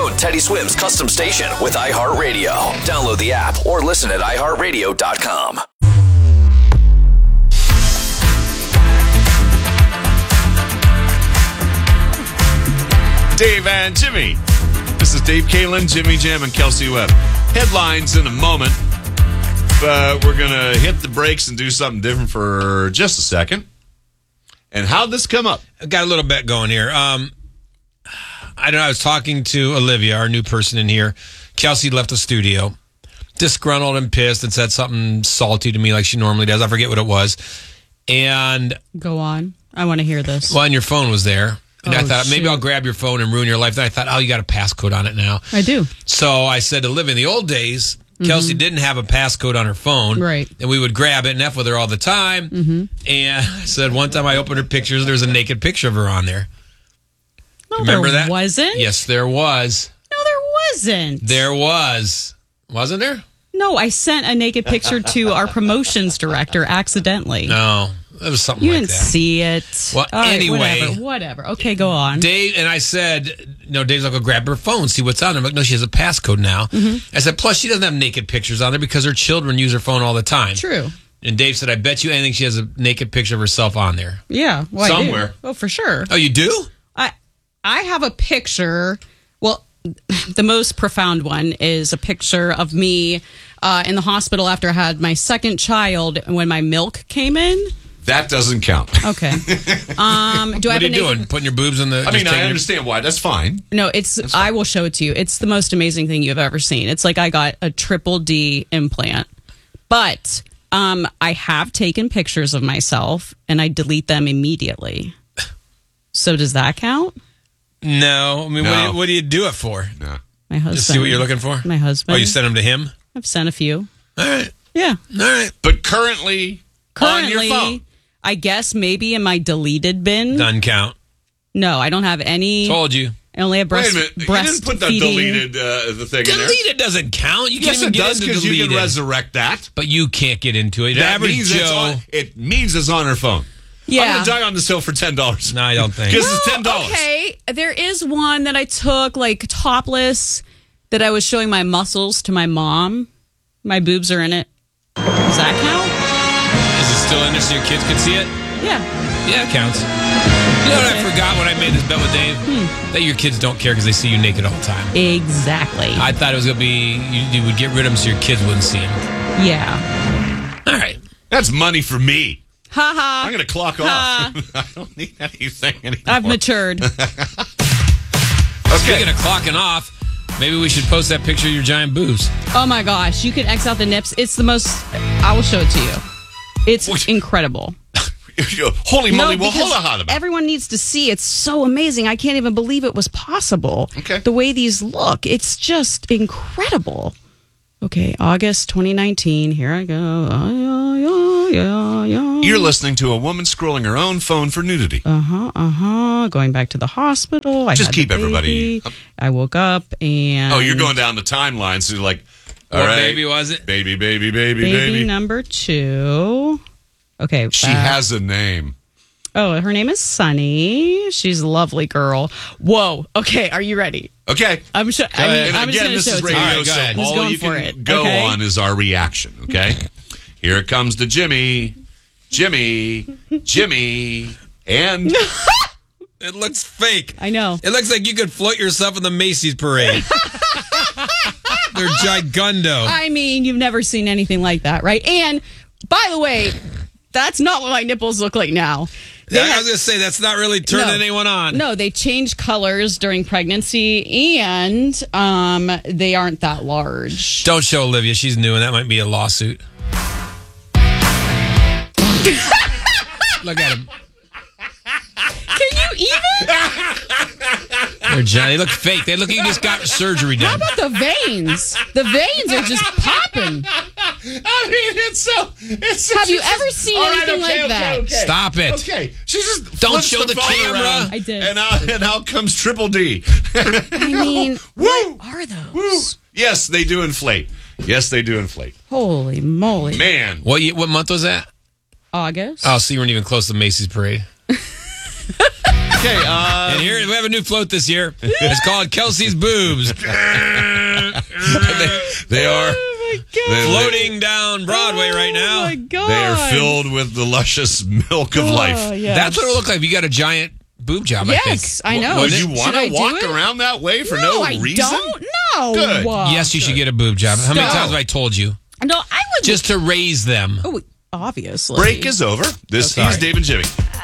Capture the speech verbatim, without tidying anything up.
own Teddy Swims custom station with iHeartRadio. Download the app or listen at i heart radio dot com. Dave and Jimmy. This is Dave Kalin, Jimmy Jam, and Kelsey Webb. Headlines in a moment, but we're going to hit the brakes and do something different for just a second. And how'd this come up? I got a little bet going here. Um, I don't know. I was talking to Olivia, our new person in here. Kelsey left the studio, disgruntled and pissed, and said something salty to me like she normally does. I forget what it was. And go on. I want to hear this. Well, and your phone was there. And oh, I thought, maybe shoot. I'll grab your phone and ruin your life. Then I thought, oh, you got a passcode on it now. I do. So I said to Olivia, in the old days, mm-hmm. Kelsey didn't have a passcode on her phone. Right. And we would grab it and F with her all the time. Mm-hmm. And I said, one time I opened her pictures, there's a naked picture of her on there. No, Remember there that? wasn't. Yes, there was. No, there wasn't. There was. Wasn't there? No, I sent a naked picture to our promotions director accidentally. No, it was something you like didn't that. see it. Well, All right, anyway. Whatever, whatever. Okay, go on. Dave, and I said, no, Dave's like, go grab her phone, see what's on there. I'm like, no, she has a passcode now. Mm-hmm. I said, plus she doesn't have naked pictures on there because her children use her phone all the time. True. And Dave said, I bet you anything she has a naked picture of herself on there. Yeah. Well, Somewhere. I do. Oh, for sure. Oh, you do? I I have a picture. Well, the most profound one is a picture of me uh, in the hospital after I had my second child when my milk came in. That doesn't count. Okay. Um, do I What have are a you naked- doing? Putting your boobs in the... I just mean, I taking your- understand why. That's fine. No, it's. I will show it to you. It's the most amazing thing you've ever seen. It's like I got a triple D implant, but um, I have taken pictures of myself and I delete them immediately. So does that count? No. I mean, No. What, do you, what do you do it for? No. My husband. Just see what you're looking for? My husband. Oh, you sent them to him? I've sent a few. All right. Yeah. All right. But currently, on your Currently, phone. I guess maybe in my deleted bin. Doesn't count. No, I don't have any. Told you. I only have breast. Wait a minute. You breast didn't put the feeding. deleted uh, the thing in there. Deleted doesn't count. You can't Yes, even it get does into because you can deleted. resurrect that. But you can't get into it. The That average means it's Joe... on, it means it's on her phone. Yeah. I'm going to die on this hill for ten dollars. No, I don't think. Because it's ten dollars. Okay, there is one that I took like topless that I was showing my muscles to my mom. My boobs are in it. Does that count? Is it still in there so your kids can see it? Yeah. Yeah, it counts. You know what I forgot when I made this bet with Dave? Hmm. That your kids don't care because they see you naked all the time. Exactly. I thought it was going to be, you, you would get rid of them so your kids wouldn't see them. yeah. All right. That's money for me. Ha ha. I'm going to clock Ha. off. I don't need anything anymore. I've matured. Speaking of clocking off, maybe we should post that picture of your giant boobs. Oh my gosh, you can X out the nips. It's the most. I will show it to you. It's What? incredible. Holy moly, well, because hold on, hold on. everyone needs to see. It's so amazing. I can't even believe it was possible. Okay. The way these look, it's just incredible. Okay, August twenty nineteen. Here I go. Uh, yeah, yeah, yeah. You're listening to a woman scrolling her own phone for nudity. Uh huh. Uh huh. Going back to the hospital. I Just had keep the everybody baby. up. I woke up and. Oh, you're going down the timeline, so you're like, all What right. baby was it? Baby, baby, baby, baby, baby. number two. Okay. She back. has a name. Oh, her name is Sunny. She's a lovely girl. Whoa. Okay, are you ready? Okay. I'm sure. I ahead. mean, And I'm again, just this going to is show it to radio, you. All right, go so ahead. Who's all going you for can it? go Okay. on is our reaction, okay? Here it comes to Jimmy, Jimmy, Jimmy, and... It looks fake. I know. It looks like you could float yourself in the Macy's parade. They're gigundo. I mean, you've never seen anything like that, right? And by the way, that's not what my nipples look like now. They Yeah, I have- was going to say, that's not really turning No. anyone on. No, they change colors during pregnancy, and um, they aren't that large. Don't show Olivia. She's new, and that might be a lawsuit. Look at him. Can you even? They're giant. They look fake. They look like you just got surgery How done. about the veins? The veins are just popping. I mean, it's so... It's so Have you she's ever just- seen all right, anything okay, like okay, that? Okay. Stop it. Okay, she just Don't flips show the phone camera. around, I did. And out, and out comes Triple D. I mean, Woo! what are those? Woo! Yes, they do inflate. Yes, they do inflate. Holy moly. Man. What ye- what month was that? August. Oh, so you weren't even close to the Macy's parade. Okay. Uh, And here we have a new float this year. It's called Kelsey's Boobs. they, they are Oh my God. they- Floating down Broadway right Oh now. my God. They are filled with the luscious milk of Oh, life. yeah. That's what it looked like if you got a giant boob job, I think. Yes, I know. Would Should you want I to do walk it? around that way for no, no, I reason? don't know. Good. Yes, you should get a boob job. How many Stop. times have I told you? No, I would Just to raise them. Oh, obviously. Break is over. This Sorry. is Dave and Jimmy.